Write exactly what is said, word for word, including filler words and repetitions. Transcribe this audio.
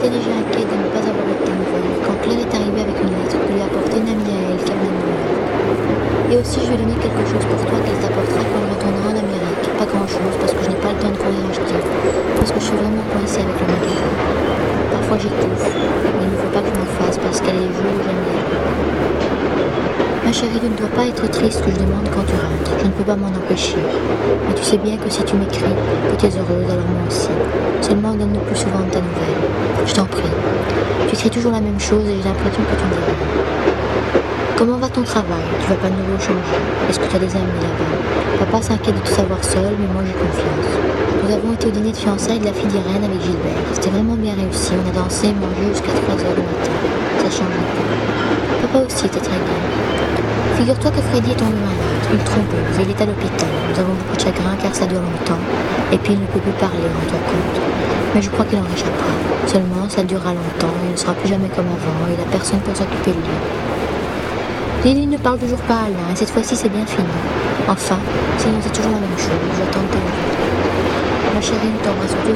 J'étais déjà inquiète de ne pas avoir eu de tes nouvelles quand Claire est arrivée avec une lettre que lui a apportée une amie à elle qui venait de New York. Et aussi, je lui ai donné quelque chose pour toi qu'elle t'apportera quand elle retournera en Amérique. Pas grand-chose parce que je n'ai pas le temps de courir acheter. Parce que je suis vraiment coincée avec le magasin. Parfois j'étouffe, mais il ne faut pas que je m'en fasse parce qu'elle est les jours où j'aime bien. Ma chérie, tu ne dois pas être triste que je demande quand tu rentres. Je ne peux pas m'en empêcher. Mais tu sais bien que si tu m'écris, que tu es heureuse, alors moi aussi. Seulement, donne-nous plus souvent de ta nouvelle. Je t'en prie. Tu écris toujours la même chose et j'ai l'impression que tu ne dis rien. Comment va ton travail? Tu vas pas de nouveau changer? Est-ce que tu as des amis là-bas? Papa s'inquiète de te savoir seul, mais moi j'ai confiance. Nous avons été au dîner de fiançailles de la fille d'Irène avec Gilbert. C'était vraiment bien réussi. On a dansé et mangé jusqu'à trois heures du matin. Ça change un peu. Papa aussi était très bien. Figure-toi que Freddy est tombé malade, une thrombose, et il est à l'hôpital. Nous avons beaucoup de chagrin car ça dure longtemps, et puis il ne peut plus parler, rends-toi compte. Mais je crois qu'il en échappera. Seulement, ça durera longtemps, il ne sera plus jamais comme avant, et il n'a personne pour s'occuper de lui. Lily ne parle toujours pas à Alain, et cette fois-ci c'est bien fini. Enfin, sinon c'est toujours la même chose, j'attends de tes nouvelles. Ma chérie, nous t'embrassons tous